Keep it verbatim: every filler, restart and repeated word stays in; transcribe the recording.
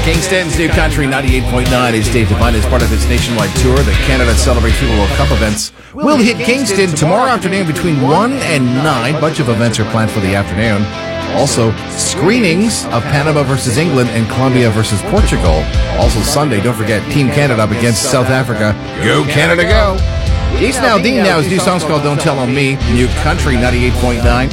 Kingston's New Country ninety-eight point nine is Dave Devine as part of its nationwide tour. The Canada Celebrate FIFA World Cup events will hit Kingston tomorrow afternoon between one and nine. Bunch of events are planned for the afternoon. Also, screenings of Panama versus England and Colombia versus Portugal. Also Sunday, don't forget, Team Canada up against South Africa. Go Canada, go! Jason Aldean now, his new song's called Don't Tell On Me. New Country ninety-eight point nine.